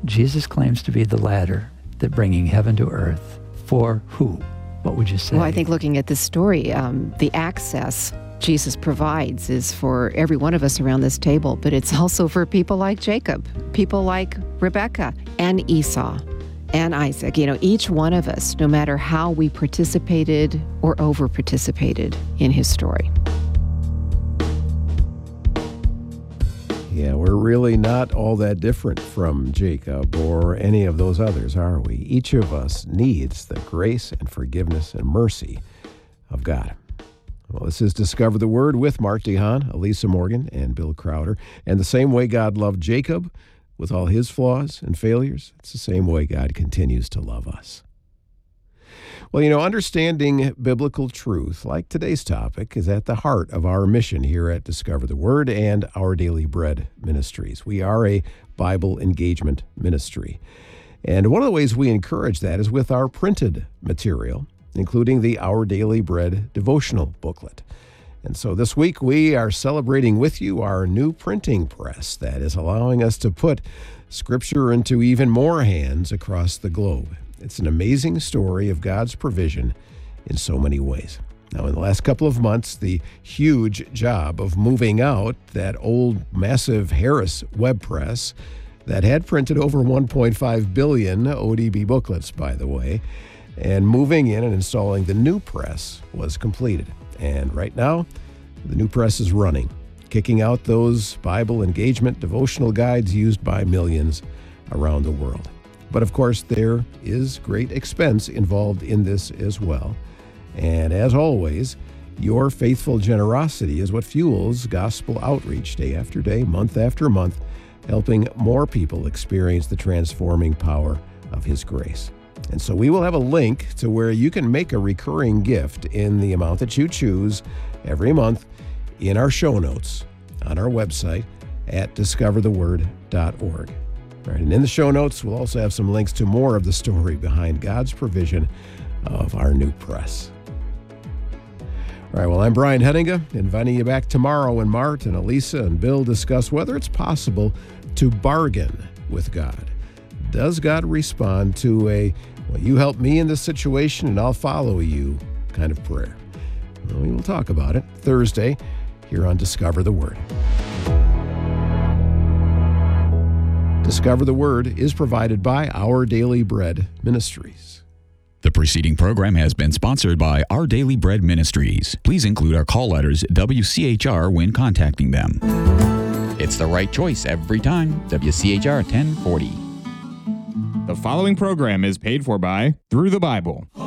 Jesus claims to be the ladder that bringing heaven to earth. For who? What would you say? Well, I think looking at this story, the access Jesus provides is for every one of us around this table, but it's also for people like Jacob, people like Rebekah and Esau and Isaac. Each one of us, no matter how we participated or over-participated in his story. Yeah, we're really not all that different from Jacob or any of those others, are we? Each of us needs the grace and forgiveness and mercy of God. Well, this is Discover the Word with Mark DeHaan, Elisa Morgan, and Bill Crowder. And the same way God loved Jacob with all his flaws and failures, it's the same way God continues to love us. Well, understanding biblical truth, like today's topic, is at the heart of our mission here at Discover the Word and Our Daily Bread Ministries. We are a Bible engagement ministry. And one of the ways we encourage that is with our printed material, including the Our Daily Bread devotional booklet. And so this week we are celebrating with you our new printing press that is allowing us to put Scripture into even more hands across the globe. It's an amazing story of God's provision in so many ways. Now, in the last couple of months, the huge job of moving out that old massive Harris web press that had printed over 1.5 billion ODB booklets, by the way, and moving in and installing the new press was completed. And right now, the new press is running, kicking out those Bible engagement devotional guides used by millions around the world. But of course, there is great expense involved in this as well. And as always, your faithful generosity is what fuels gospel outreach day after day, month after month, helping more people experience the transforming power of His grace. And so we will have a link to where you can make a recurring gift in the amount that you choose every month in our show notes on our website at discovertheword.org. All right, and in the show notes, we'll also have some links to more of the story behind God's provision of our new press. All right, well, I'm Brian Hettinga, inviting you back tomorrow when Mart and Elisa and Bill discuss whether it's possible to bargain with God. Does God respond to you help me in this situation and I'll follow you kind of prayer? Well, we will talk about it Thursday here on Discover the Word. Discover the Word is provided by Our Daily Bread Ministries. The preceding program has been sponsored by Our Daily Bread Ministries. Please include our call letters WCHR when contacting them. It's the right choice every time. WCHR 1040. The following program is paid for by Through the Bible.